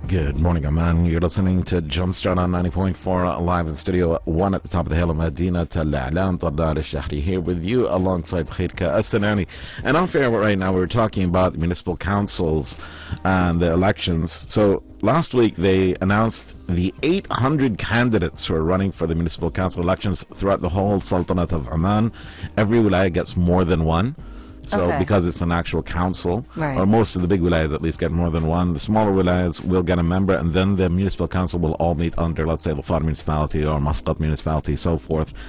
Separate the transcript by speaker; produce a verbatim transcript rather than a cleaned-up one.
Speaker 1: Good morning, Amman. You're listening to Jumpstart on ninety point four live in Studio one at the top of the hill of Medina Al A'lam. Taddar Al-Shahri here with you alongside Khairka As-Sanani. And on fair right now, we're talking about the municipal councils and the elections. So last week they announced the eight hundred candidates who are running for the municipal council elections throughout the whole Sultanate of Oman. Every wilaya gets more than one. So
Speaker 2: okay.
Speaker 1: because it's an actual council,
Speaker 2: right.
Speaker 1: or most of the big wilayas at least get more than one. The smaller wilayas will get a member, and then the municipal council will all meet under, let's say, the Far municipality or Muscat municipality, so forth.